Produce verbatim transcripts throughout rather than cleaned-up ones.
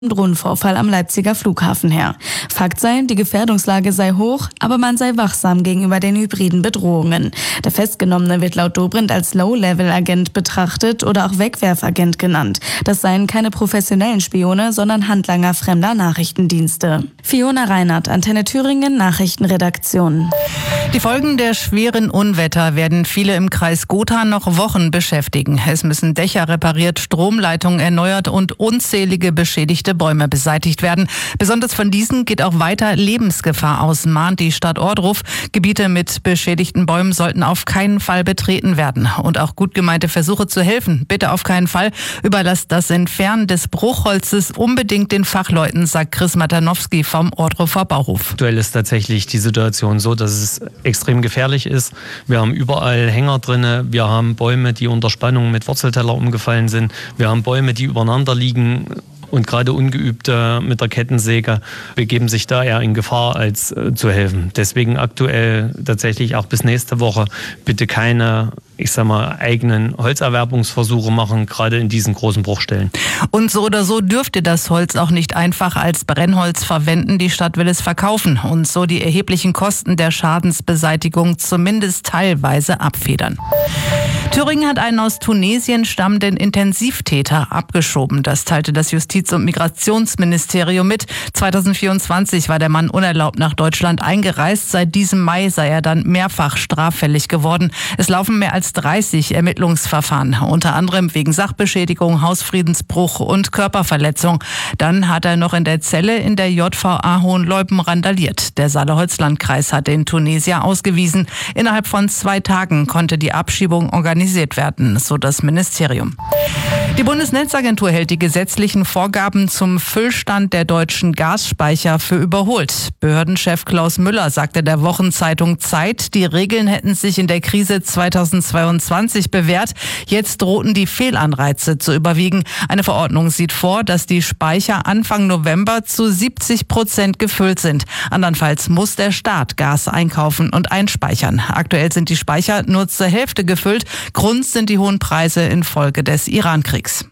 Drohnenvorfall am Leipziger Flughafen her. Fakt sei, die Gefährdungslage sei hoch, aber man sei wachsam gegenüber den hybriden Bedrohungen. Der Festgenommene wird laut Dobrindt als Low-Level-Agent betrachtet oder auch Wegwerfagent genannt. Das seien keine professionellen Spione, sondern Handlanger fremder Nachrichtendienste. Fiona Reinhardt, Antenne Thüringen, Nachrichtenredaktion. Die Folgen der schweren Unwetter werden viele im Kreis Gotha noch Wochen beschäftigen. Es müssen Dächer repariert, Stromleitungen erneuert und unzählige beschädigte Bäume beseitigt werden. Besonders von diesen geht auch weiter Lebensgefahr aus, mahnt die Stadt Ohrdruf. Gebiete mit beschädigten Bäumen sollten auf keinen Fall betreten werden. Und auch gut gemeinte Versuche zu helfen, bitte auf keinen Fall. Überlasst das Entfernen des Bruchholzes unbedingt den Fachleuten, sagt Chris Matanowski vom Ohrdrufer Bauhof. Aktuell ist tatsächlich die Situation so, dass es extrem gefährlich ist. Wir haben überall Hänger drinne. Wir haben Bäume, die unter Spannung mit Wurzelteller umgefallen sind. Wir haben Bäume, die übereinander liegen. Und gerade Ungeübte mit der Kettensäge begeben sich da eher in Gefahr, als äh, zu helfen. Deswegen aktuell tatsächlich auch bis nächste Woche bitte keine, ich sag mal, eigenen Holzerwerbungsversuche machen, gerade in diesen großen Bruchstellen. Und so oder so dürfte das Holz auch nicht einfach als Brennholz verwenden. Die Stadt will es verkaufen und so die erheblichen Kosten der Schadensbeseitigung zumindest teilweise abfedern. Thüringen hat einen aus Tunesien stammenden Intensivtäter abgeschoben. Das teilte das Justiz- und Migrationsministerium mit. zweitausendvierundzwanzig war der Mann unerlaubt nach Deutschland eingereist. Seit diesem Mai sei er dann mehrfach straffällig geworden. Es laufen mehr als dreißig Ermittlungsverfahren, unter anderem wegen Sachbeschädigung, Hausfriedensbruch und Körperverletzung. Dann hat er noch in der Zelle in der J V A Hohenleuben randaliert. Der Saale-Holzland-Kreis hat den Tunesier ausgewiesen. Innerhalb von zwei Tagen konnte die Abschiebung organisiert werden, so das Ministerium. Die Bundesnetzagentur hält die gesetzlichen Vorgaben zum Füllstand der deutschen Gasspeicher für überholt. Behördenchef Klaus Müller sagte der Wochenzeitung Zeit, die Regeln hätten sich in der Krise zweitausendzweiundzwanzig bewährt. Jetzt drohten die Fehlanreize zu überwiegen. Eine Verordnung sieht vor, dass die Speicher Anfang November zu siebzig Prozent gefüllt sind. Andernfalls muss der Staat Gas einkaufen und einspeichern. Aktuell sind die Speicher nur zur Hälfte gefüllt. Grund sind die hohen Preise infolge des Iran-Kriegs.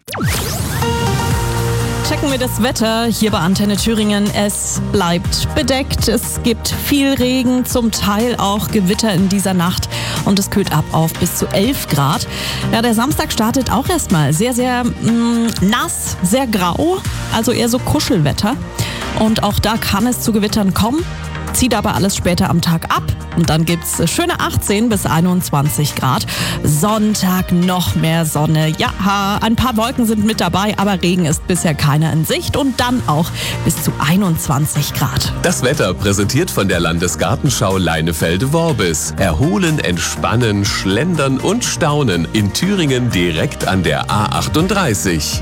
Checken wir das Wetter hier bei Antenne Thüringen. Es bleibt bedeckt, es gibt viel Regen, zum Teil auch Gewitter in dieser Nacht und es kühlt ab auf bis zu elf Grad. Ja, der Samstag startet auch erstmal sehr, sehr mh, nass, sehr grau, also eher so Kuschelwetter. Und auch da kann es zu Gewittern kommen. Zieht aber alles später am Tag ab und dann gibt's schöne achtzehn bis einundzwanzig Grad. Sonntag noch mehr Sonne. Ja, ein paar Wolken sind mit dabei, aber Regen ist bisher keiner in Sicht und dann auch bis zu einundzwanzig Grad. Das Wetter präsentiert von der Landesgartenschau Leinefelde-Worbis. Erholen, entspannen, schlendern und staunen in Thüringen direkt an der A achtunddreißig.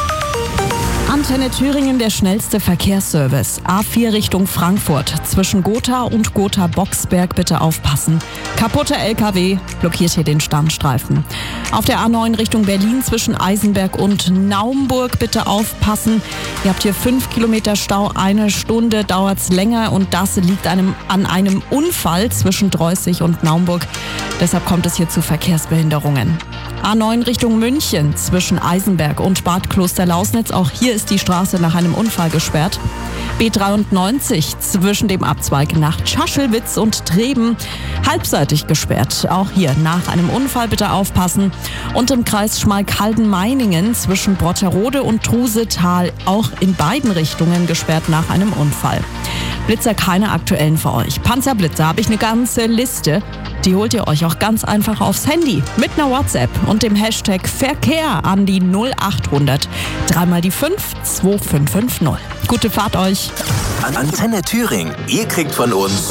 Antenne Thüringen, der schnellste Verkehrsservice. A vier Richtung Frankfurt. Zwischen Gotha und Gotha-Boxberg bitte aufpassen. Kaputter L K W blockiert hier den Standstreifen. Auf der A neun Richtung Berlin zwischen Eisenberg und Naumburg bitte aufpassen. Ihr habt hier fünf Kilometer Stau, eine Stunde dauert's länger und das liegt einem, an einem Unfall zwischen Dreußig und Naumburg. Deshalb kommt es hier zu Verkehrsbehinderungen. A neun Richtung München zwischen Eisenberg und Bad Klosterlausnitz. Auch hier ist die Straße nach einem Unfall gesperrt. B dreiundneunzig zwischen dem Abzweig nach Tschaschelwitz und Treben halbseitig gesperrt. Auch hier nach einem Unfall bitte aufpassen. Und im Kreis Schmalkalden-Meiningen zwischen Brotterode und Trusetal auch in beiden Richtungen gesperrt nach einem Unfall. Blitzer keine aktuellen für euch. Panzerblitzer habe ich eine ganze Liste. Die holt ihr euch auch ganz einfach aufs Handy mit einer WhatsApp und dem Hashtag Verkehr an die null achthundert dreimal die fünf zwei fünf fünf null. Gute Fahrt euch. Antenne Thüringen. Ihr kriegt von uns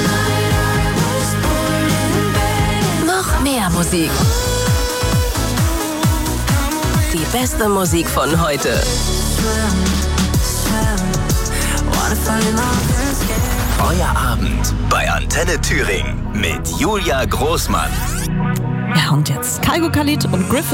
noch mehr Musik. Die beste Musik von heute. Euer Abend bei Antenne Thüringen mit Julia Großmann. Ja, und jetzt Kygo Khalid und Griffin.